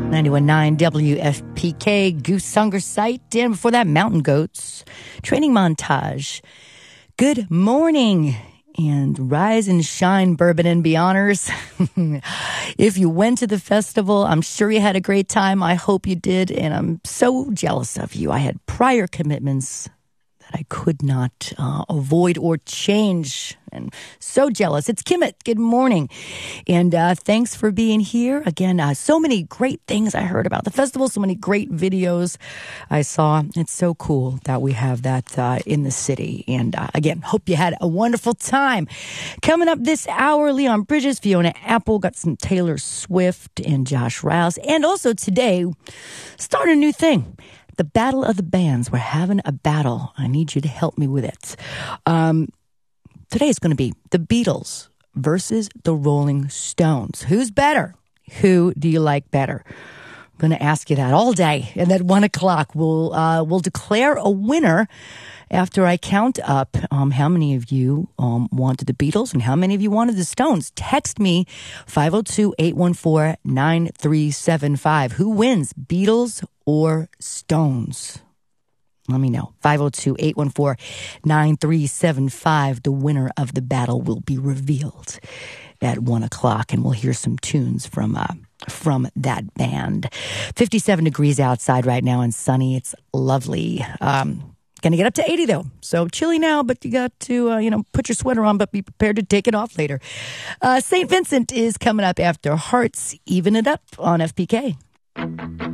91.9 WFPK, Goose Hunger Site, and before that, Mountain Goats, training montage. Good morning, and rise and shine, Bourbon and Beyonders. If you went to the festival, I'm sure you had a great time. I hope you did, and I'm so jealous of you. I had prior commitments that I could not avoid or change, and so jealous. It's Kimmit. Good morning, and thanks for being here again. So many great things I heard about the festival, so many great videos I saw. It's so cool that we have that in the city, and again, hope you had a wonderful time. Coming up this hour, Leon Bridges, Fiona Apple, got some Taylor Swift and Josh Rouse, and also today, start a new thing. The Battle of the Bands. We're having a battle. I need you to help me with it. Today is going to be the Beatles versus the Rolling Stones. Who's better? Who do you like better? I'm going to ask you that all day. And at 1 o'clock, we'll declare a winner after I count up how many of you wanted the Beatles and how many of you wanted the Stones. Text me 502-814-9375. Who wins, Beatles or Stones? Let me know. 502-814-9375. The winner of the battle will be revealed at 1 o'clock, and we'll hear some tunes from that band. 57 degrees outside right now and sunny. It's lovely. Going to get up to 80 though. So chilly now, but you got to, put your sweater on, but be prepared to take it off later. St. Vincent is coming up after Hearts. Even it up on FPK.